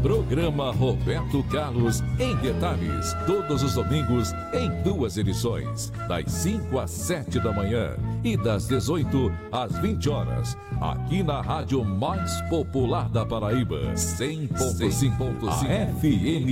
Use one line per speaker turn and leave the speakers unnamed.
Programa Roberto Carlos em Detalhes, todos os domingos em 2 edições, das 5 às 7 da manhã e das 18 às 20 horas, aqui na rádio mais popular da Paraíba, 100.5 FM